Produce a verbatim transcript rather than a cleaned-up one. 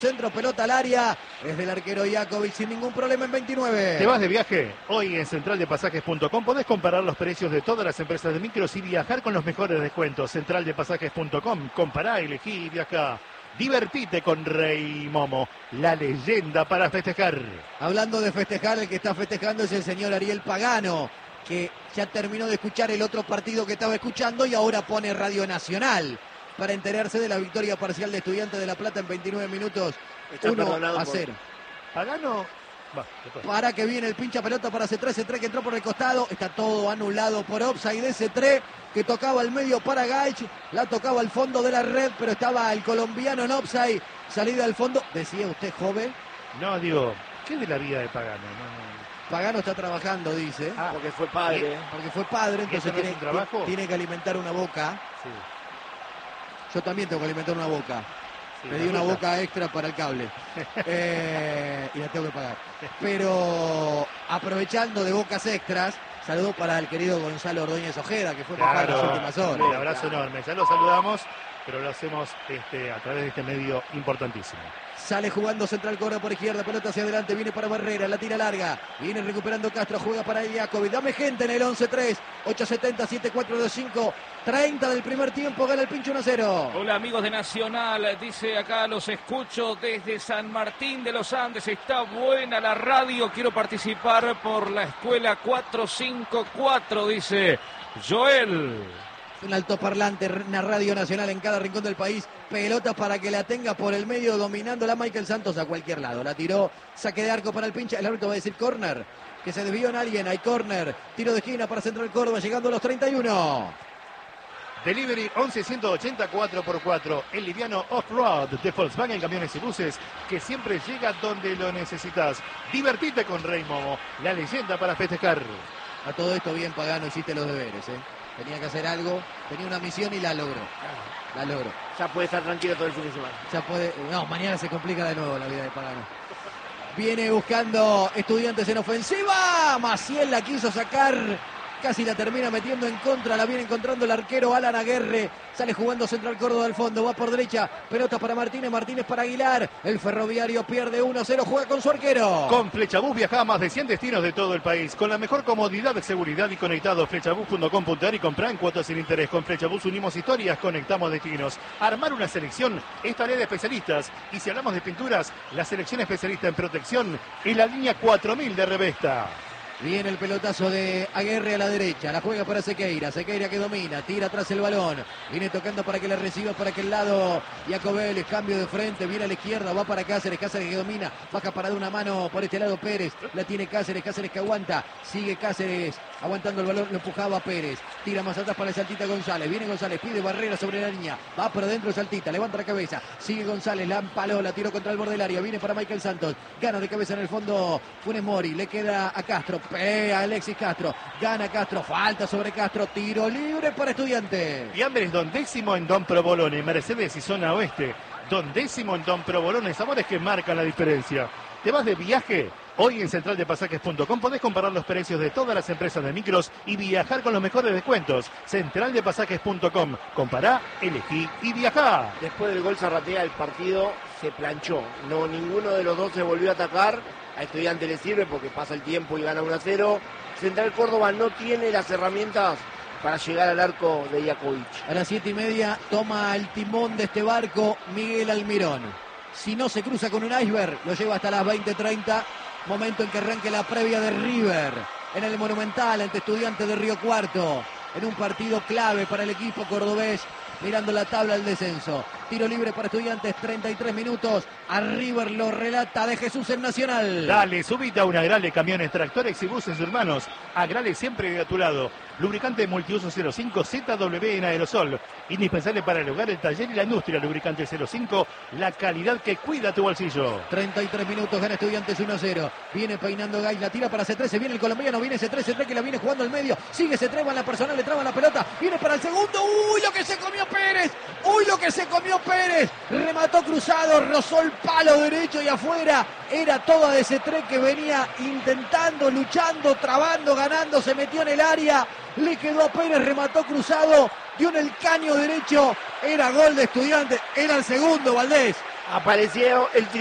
Centro, pelota al área, es del arquero Jakovic sin ningún problema en veintinueve. ¿Te vas de viaje? Hoy en central de pasajes punto com podés comparar los precios de todas las empresas de micros y viajar con los mejores descuentos. central de pasajes punto com, compará, elegí y viajá. Divertite con Rey Momo, la leyenda para festejar. Hablando de festejar, el que está festejando es el señor Ariel Pagano, que ya terminó de escuchar el otro partido que estaba escuchando y ahora pone Radio Nacional para enterarse de la victoria parcial de Estudiantes de La Plata en veintinueve minutos, uno a cero. Pagano, va, para que viene el pincha pelota para C tres, C tres que entró por el costado, está todo anulado por offside de C tres, que tocaba al medio para Gaich, la tocaba al fondo de la red, pero estaba el colombiano en offside, salida al fondo. Decía usted, joven. No, digo, ¿qué de la vida de Pagano? No, no. Pagano está trabajando, dice. Ah, porque fue padre. Porque fue padre, entonces no tiene, trabajo? tiene que alimentar una boca. Sí. Yo también tengo que alimentar una boca. Sí, Me di una boca extra para el cable. eh, y la tengo que pagar. Pero aprovechando de bocas extras, saludo para el querido Gonzalo Ordóñez Ojeda, que fue papá en las últimas horas. Un abrazo enorme. Ya lo saludamos, pero lo hacemos este, a través de este medio importantísimo. Sale jugando Central, corre por izquierda, pelota hacia adelante, viene para Barrera, la tira larga, viene recuperando Castro, juega para Jakovic, dame gente en el once tres, ocho setenta, siete cuatro dos cinco, treinta del primer tiempo, gana el pincho uno a cero. Hola amigos de Nacional, dice acá, los escucho desde San Martín de los Andes, está buena la radio, quiero participar por la escuela cuatro cinco cuatro, dice Joel. Un altoparlante, una radio nacional en cada rincón del país. Pelota para que la tenga por el medio, dominándola Michael Santos a cualquier lado. La tiró, saque de arco para el pincha. El árbitro va a decir córner, que se desvió en alguien. Hay córner, tiro de esquina para Central Córdoba, llegando a los treinta y uno. Delivery once ciento ochenta cuatro por cuatro, el liviano off-road de Volkswagen Camiones y Buses, que siempre llega donde lo necesitas. Divertite con Rey Momo, la leyenda para festejar. A todo esto bien, Pagano, hiciste los deberes, ¿eh? Tenía que hacer algo, tenía una misión y la logró. La logró. Ya puede estar tranquilo todo el fin de semana. Ya puede. No, mañana se complica de nuevo la vida de Pagano. Viene buscando Estudiantes en ofensiva. Maciel la quiso sacar. Casi la termina metiendo en contra. La viene encontrando el arquero Alan Aguerre. Sale jugando Central Córdoba al fondo. Va por derecha. Pelota para Martínez. Martínez para Aguilar. El Ferroviario pierde uno a cero. Juega con su arquero. Con Flechabús viaja a más de cien destinos de todo el país. Con la mejor comodidad, seguridad y conectado. Flechabús punto com punto ar y comprar en cuotas sin interés. Con Flechabús unimos historias, conectamos destinos. Armar una selección es tarea de especialistas. Y si hablamos de pinturas, la selección especialista en protección es la línea cuatro mil de Revesta. Viene el pelotazo de Aguerre a la derecha, la juega para Sequeira, Sequeira que domina, tira atrás el balón, viene tocando para que la reciba para aquel lado, Jacobel, cambio de frente, viene a la izquierda, va para Cáceres, Cáceres que domina, baja para de una mano por este lado Pérez, la tiene Cáceres, Cáceres que aguanta, sigue Cáceres, aguantando el balón, lo empujaba Pérez, tira más atrás para el Saltita González, viene González, pide barrera sobre la línea, va por adentro Saltita, levanta la cabeza, sigue González, la empaló, la tiró contra el borde del área, viene para Michael Santos, gana de cabeza en el fondo Funes Mori, le queda a Castro, pelea Alexis Castro, gana Castro, falta sobre Castro, tiro libre para Estudiantes. Y Ambres Don Décimo en Don Provolone, Mercedes y zona oeste. Don Décimo en Don Provolone, sabores que marcan la diferencia. ¿Te vas de viaje? Hoy en central de pasajes punto com podés comparar los precios de todas las empresas de micros y viajar con los mejores descuentos. central de pasajes punto com, compará, elegí y viajá. Después del gol Zarratea, el partido se planchó. No, ninguno de los dos se volvió a atacar. A Estudiantes le sirve porque pasa el tiempo y gana uno a cero. Central Córdoba no tiene las herramientas para llegar al arco de Jakovic. A las siete y media toma el timón de este barco Miguel Almirón. Si no se cruza con un iceberg, lo lleva hasta las veinte treinta. Momento en que arranque la previa de River en el Monumental ante Estudiantes de Río Cuarto. En un partido clave para el equipo cordobés. Mirando la tabla del descenso. Tiro libre para Estudiantes, treinta y tres minutos. A River lo relata de Jesús en Nacional. Dale, subite a un Agrale Camiones, Tractores y Buses Hermanos. Agrale siempre a tu lado. Lubricante multiuso cero cinco Z W en aerosol. Indispensable para el hogar, el taller y la industria. Lubricante cero cinco, la calidad que cuida tu bolsillo. treinta y tres minutos, gana Estudiantes uno a cero. Viene peinando Gay, la tira para C tres, se viene el colombiano, viene C tres, C tres que la viene jugando al medio. Sigue C tres, va en la personal, le traba la pelota. Viene para el segundo. ¡Uy, lo que se comió Pérez! ¡Uy, lo que se comió Pérez! Remató cruzado, rozó el palo derecho y afuera. Era toda de C tres que venía intentando, luchando, trabando, ganando. Se metió en el área. Le quedó a Pérez, remató cruzado. Dio en el caño derecho. Era gol de Estudiantes. Era el segundo, Valdés. Apareció el